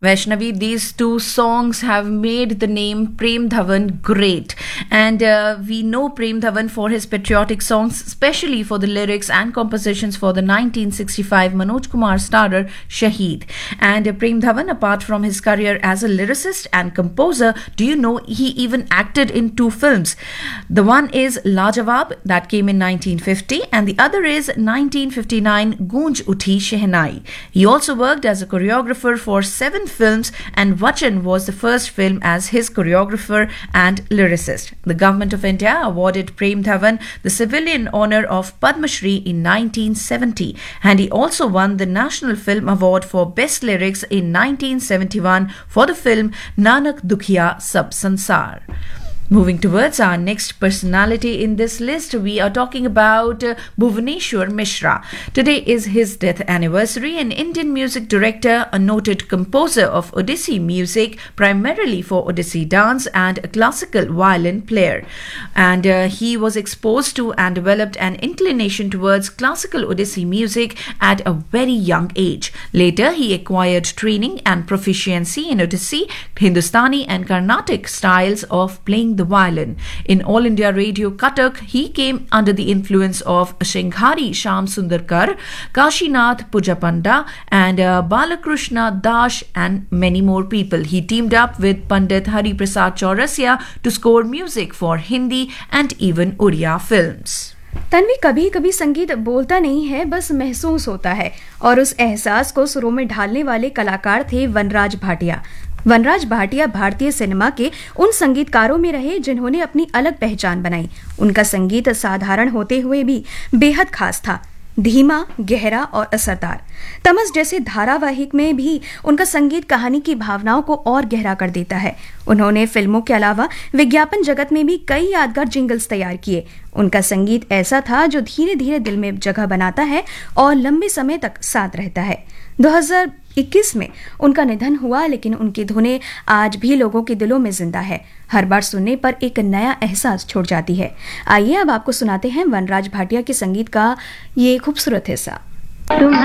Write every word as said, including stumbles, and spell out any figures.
Vaishnavi, these two songs have made the name Prem Dhawan great. And uh, we know Prem Dhawan for his patriotic songs, especially for the lyrics and compositions for the nineteen sixty-five Manoj Kumar starrer Shaheed. And uh, Prem Dhawan, apart from his career as a lyricist and composer, do you know he even acted in two films? The one is Lajawab, that came in nineteen fifty, and the other is nineteen fifty-nine Goonj Uthi Shehnai. He also worked as a choreographer for seven films, and Vachan was the first film as his choreographer and lyricist. The Government of India awarded Prem Dhawan the civilian honor of Padma Shri in nineteen seventy, and he also won the National Film Award for Best Lyrics in nineteen seventy-one for the film Nanak Dukhiya Sab Sansar. Moving towards our next personality in this list, we are talking about uh, Bhuvaneshwar Mishra. Today is his death anniversary. An Indian music director, a noted composer of Odissi music, primarily for Odissi dance, and a classical violin player. And uh, he was exposed to and developed an inclination towards classical Odissi music at a very young age. Later, he acquired training and proficiency in Odissi, Hindustani and Carnatic styles of playing the the violin. In All India Radio Cuttack, he came under the influence of Shinghari Sham Sundarkar, Kashinath Pujapanda, and uh, Balakrishna Das, and many more people. He teamed up with Pandit Hari Prasad Chaurasia to score music for Hindi and even Oriya films. Tanvi, कभी कभी संगीत बोलता नहीं है, बस महसूस होता है, और उस एहसास को सुरों में ढालने वाले कलाकार थे वनराज भाटिया। वनराज भाटिया भारतीय सिनेमा के उन संगीतकारों में रहे जिन्होंने अपनी अलग पहचान बनाई। उनका संगीत साधारण होते हुए भी बेहद खास था, धीमा, गहरा और असरदार। तमस जैसे धारावाहिक में भी उनका संगीत कहानी की भावनाओं को और गहरा कर देता है। उन्होंने फिल्मों के अलावा विज्ञापन जगत में भी कई यादगार जिंगल्स तैयार किए। उनका संगीत ऐसा था जो धीरे धीरे दिल में जगह बनाता है और लंबे समय तक साथ रहता है। दो हज़ार इक्कीस में उनका निधन हुआ, लेकिन उनकी धुनें आज भी लोगों के दिलों में जिंदा है। हर बार सुनने पर एक नया एहसास छोड़ जाती है। आइए अब आपको सुनाते हैं वनराज भाटिया के संगीत का ये खूबसूरत हिस्सा।